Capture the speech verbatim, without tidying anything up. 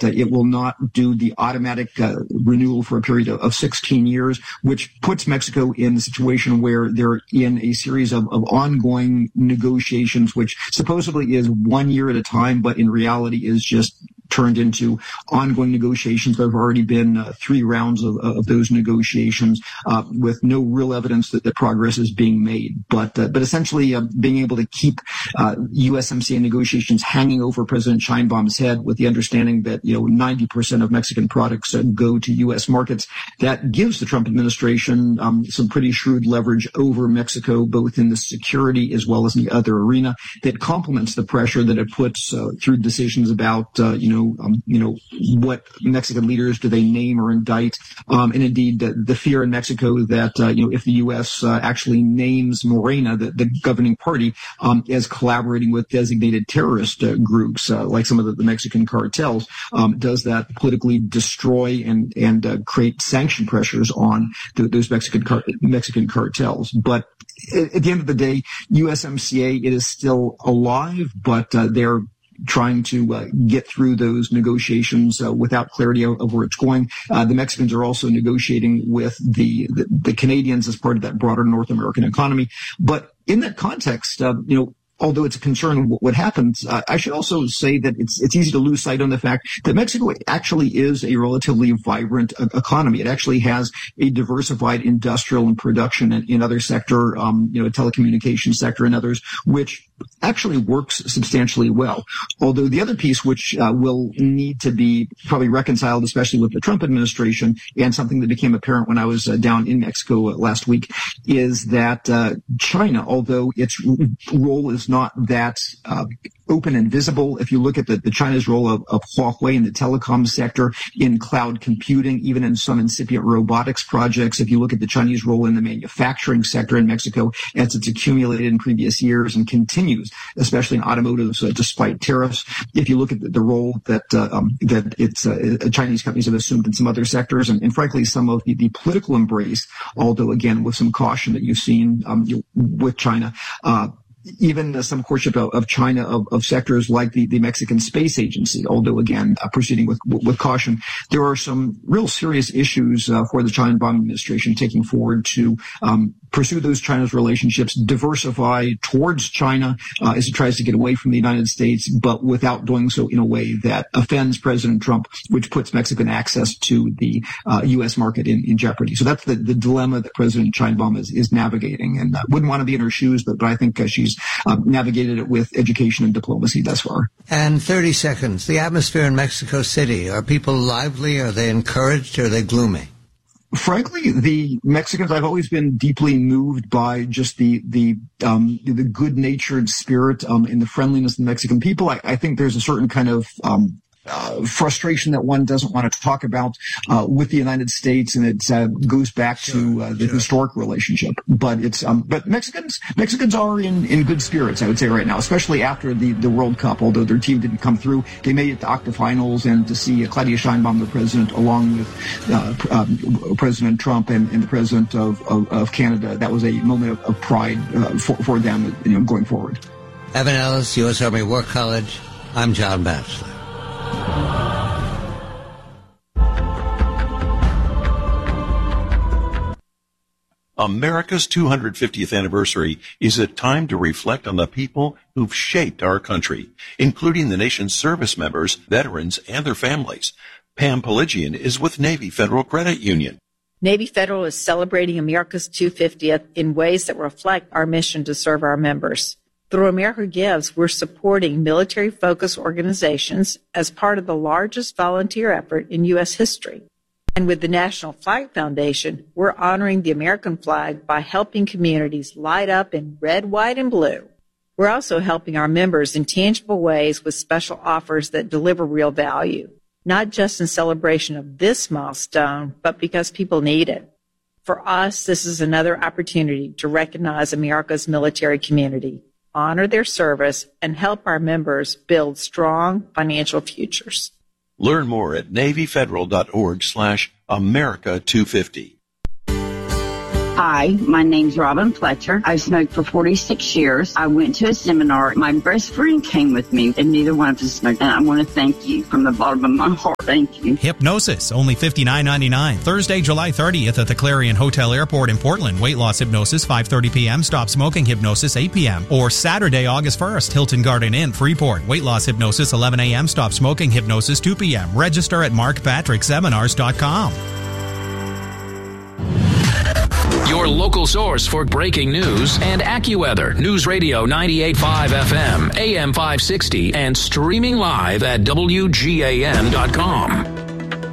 uh, it will not do the automatic uh, renewal for a period of, of sixteen years, which puts Mexico in a situation where they're in a series of, of ongoing negotiations, which supposedly is one year at a time, but in reality is just turned into ongoing negotiations. There have already been uh, three rounds of, of those negotiations uh, with no real evidence that the progress is being made. But uh, but essentially uh, being able to keep uh, U S M C A negotiations hanging over President Sheinbaum's head with the understanding that, you know, ninety percent of Mexican products uh, go to U S markets, that gives the Trump administration um, some pretty shrewd leverage over Mexico, both in the security as well as in the other arena, that complements the pressure that it puts uh, through decisions about, uh, you know, Um, you know, what Mexican leaders do they name or indict? Um, and indeed, the, the fear in Mexico that, uh, you know, if the U S uh, actually names Morena, the, the governing party, um, as collaborating with designated terrorist uh, groups, uh, like some of the, the Mexican cartels, um, does that politically destroy and, and uh, create sanction pressures on the, those Mexican car- Mexican cartels? But at, at the end of the day, U S M C A, it is still alive, but uh, they're trying to uh, get through those negotiations uh, without clarity of, of where it's going. Uh, the Mexicans are also negotiating with the, the, the Canadians as part of that broader North American economy. But in that context, uh, you know, although it's a concern what, what happens, uh, I should also say that it's it's easy to lose sight on the fact that Mexico actually is a relatively vibrant uh, economy. It actually has a diversified industrial and production in, in other sector, um, you know, telecommunications sector and others, which actually works substantially well. Although the other piece, which uh, will need to be probably reconciled, especially with the Trump administration, and something that became apparent when I was uh, down in Mexico uh, last week, is that uh, China, although its role is not that uh, open and visible. If you look at the, the China's role of, of Huawei in the telecom sector, in cloud computing, even in some incipient robotics projects, if you look at the Chinese role in the manufacturing sector in Mexico, as it's accumulated in previous years and continues, especially in automotive, uh, despite tariffs. If you look at the, the role that uh, um, that it's uh, Chinese companies have assumed in some other sectors, and, and frankly, some of the, the political embrace, although again with some caution that you've seen um, with China. Uh, Even uh, some courtship of, of China of, of sectors like the, the Mexican Space Agency, although again uh, proceeding with with caution, there are some real serious issues uh, for the China Biden administration taking forward to um, pursue those China's relationships, diversify towards China uh, as it tries to get away from the United States, but without doing so in a way that offends President Trump, which puts Mexican access to the uh, U S market in, in jeopardy. So that's the, the dilemma that President Sheinbaum is, is navigating, and uh, wouldn't want to be in her shoes, but, but I think uh, she's uh, navigated it with education and diplomacy thus far. And thirty seconds, the atmosphere in Mexico City, are people lively? Are they encouraged? Or are they gloomy? Frankly, the Mexicans, I've always been deeply moved by just the the um, the good-natured spirit um, and the friendliness of the Mexican people. I, I think there's a certain kind of um, uh, frustration that one doesn't want to talk about uh, with the United States, and it uh, goes back sure, to uh, the sure. historic relationship. But it's um, but Mexicans Mexicans are in, in good spirits, I would say, right now, especially after the, the World Cup. Although their team didn't come through, they made it to octafinals, and to see uh, Claudia Sheinbaum, the president, along with uh, um, President Trump and, and the president of, of, of Canada, that was a moment of, of pride uh, for, for them, you know, going forward. Evan Ellis, U S Army War College. I'm John Batchelor. America's two hundred fiftieth anniversary is a time to reflect on the people who've shaped our country, including the nation's service members, veterans, and their families. Pam Pelagian is with Navy Federal Credit Union. Navy Federal is celebrating America's two hundred fiftieth in ways that reflect our mission to serve our members. Through America Gives, we're supporting military-focused organizations as part of the largest volunteer effort in U S history. And with the National Flag Foundation, we're honoring the American flag by helping communities light up in red, white, and blue. We're also helping our members in tangible ways with special offers that deliver real value, not just in celebration of this milestone, but because people need it. For us, this is another opportunity to recognize America's military community, honor their service, and help our members build strong financial futures. Learn more at NavyFederal.org slash America 250. Hi, my name's Robin Fletcher. I've smoked for forty-six years. I went to a seminar. My best friend came with me, and neither one of us smoked. And I want to thank you from the bottom of my heart. Thank you. Hypnosis, only fifty-nine ninety-nine. Thursday, July thirtieth at the Clarion Hotel Airport in Portland. Weight loss hypnosis, five thirty p.m. Stop smoking hypnosis, eight p.m. Or Saturday, August first, Hilton Garden Inn, Freeport. Weight loss hypnosis, eleven a.m. Stop smoking hypnosis, two p.m. Register at mark patrick seminars dot com. Your local source for breaking news and AccuWeather. News Radio ninety-eight point five F M, A M five sixty, and streaming live at W G A N dot com.